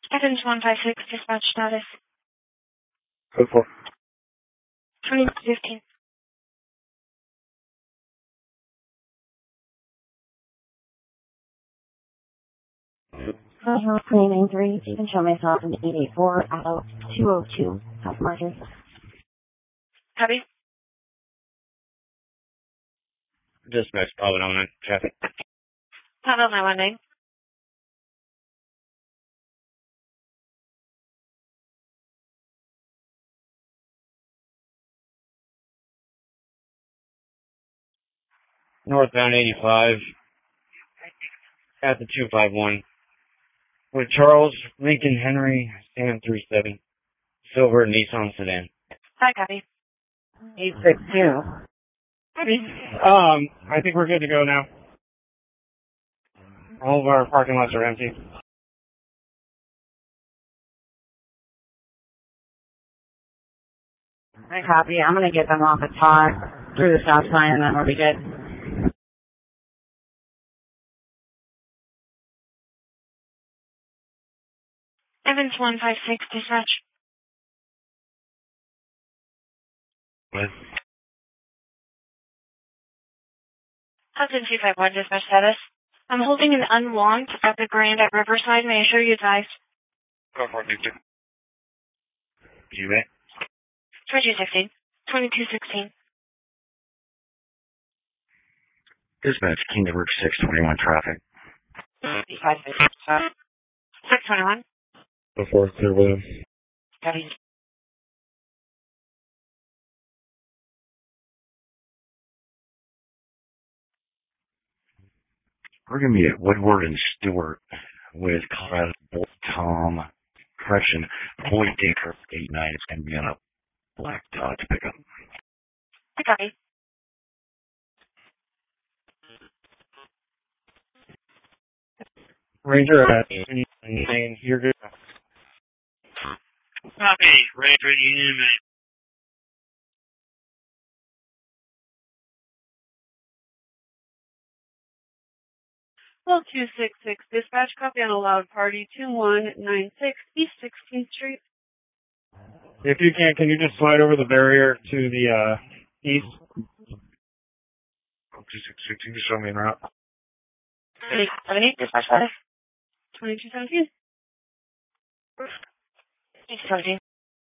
Evans 156, dispatch status. Code 4. 2015. Plane 93, you can show myself in 884 out 202 South Market. Copy. Dispatch, Bravo 99, traffic. Bravo 919. Northbound 85 at the 251 with Charles Lincoln Henry Sam 37 silver Nissan sedan. Hi, copy. 862. Copy. I think we're good to go now. All of our parking lots are empty. I copy. I'm going to get them off at Todd through the stop sign and then we'll be good. Evans 156, dispatch. What? Hudson 251, dispatch status. I'm holding an unlocked at the Grand at Riverside. May I show you advised? Go for it, Victor. You ready? 2216. 2216. Dispatch, Kingdom Route 621 traffic. 621. Before clear with Copy. We're going to be at Woodward and Stewart with Colorado Tom Correction, Boyd Daker 89. It's going to be on a black Dodge pickup. I copy. Ranger at Union, you're good. Copy, Ranger Union, man. Well, 266, dispatch, copy on a loud party, 2196 East 16th Street. If you can you just slide over the barrier to the east? 266, you can show me en route. 78, dispatch status. 2217. 2217.